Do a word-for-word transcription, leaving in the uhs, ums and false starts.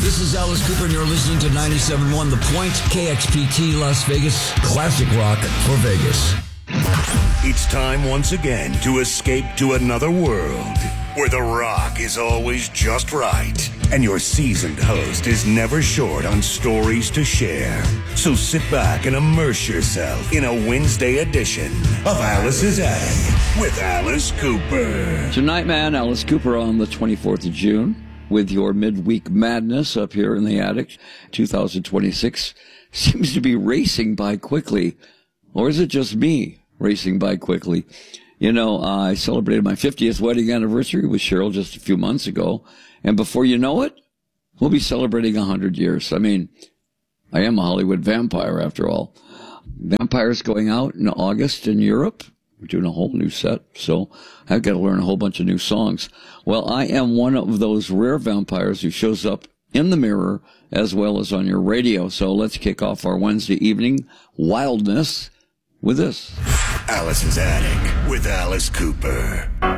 This is Alice Cooper, and you're listening to ninety-seven point one The Point, K X P T Las Vegas, classic rock for Vegas. It's time once again to escape to another world where the rock is always just right and your seasoned host is never short on stories to share. So sit back and immerse yourself in a Wednesday edition of Alice's Attic with Alice Cooper. Tonight, man, Alice Cooper on the twenty-fourth of June with your midweek madness up here in the attic. two thousand twenty-six seems to be racing by quickly. Or is it just me racing by quickly? You know, uh, I celebrated my fiftieth wedding anniversary with Cheryl just a few months ago. And before you know it, we'll be celebrating one hundred years. I mean, I am a Hollywood vampire after all. Vampires going out in August in Europe. We're doing a whole new set, so I've got to learn a whole bunch of new songs. Well, I am one of those rare vampires who shows up in the mirror as well as on your radio. So let's kick off our Wednesday evening wildness with this. Alice's Attic with Alice Cooper.